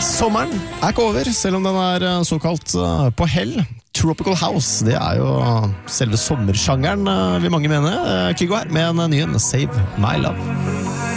Sommeren ikke over, selv om den såkalt på hell. Tropical House, det jo selve sommersjangeren, vil mange mene. Kygo her med en ny Save My Love.